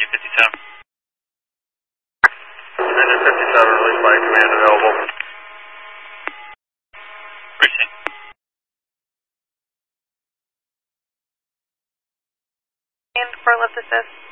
57. Commander 57, released by command available. Appreciate it. And for left assist.